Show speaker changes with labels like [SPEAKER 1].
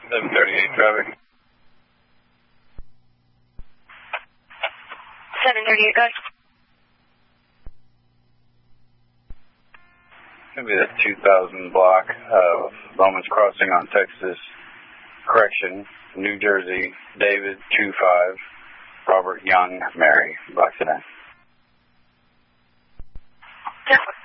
[SPEAKER 1] 738 traffic.
[SPEAKER 2] 738, go.
[SPEAKER 1] Going to be the 2000 block of Bowman's Crossing on Texas Correction, New Jersey, David 25, Robert Young, Mary, black sedan.
[SPEAKER 2] Yeah.